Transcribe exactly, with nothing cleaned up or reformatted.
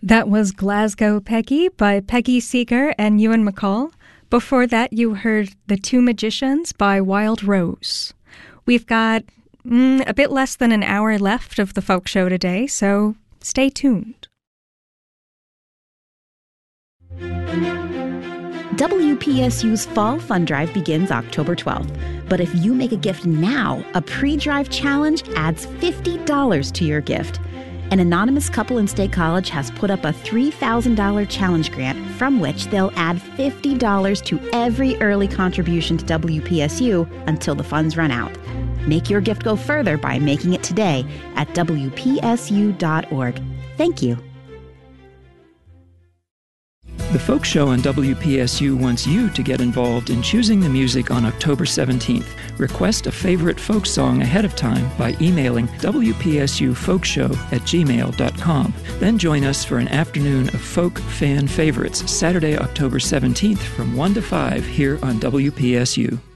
That was Glasgow Peggy by Peggy Seeger and Ewan MacColl. Before that, you heard The Two Magicians by Wild Rose. We've got mm, a bit less than an hour left of the folk show today, so stay tuned. W P S U's Fall Fund Drive begins October twelfth. But if you make a gift now, a pre-drive challenge adds fifty dollars to your gift. An anonymous couple in State College has put up a three thousand dollars challenge grant from which they'll add fifty dollars to every early contribution to W P S U until the funds run out. Make your gift go further by making it today at W P S U dot org. Thank you. The Folk Show on W P S U wants you to get involved in choosing the music on October seventeenth. Request a favorite folk song ahead of time by emailing W P S U folkshow at gmail dot com. Then join us for an afternoon of folk fan favorites Saturday, October seventeenth from one to five here on W P S U.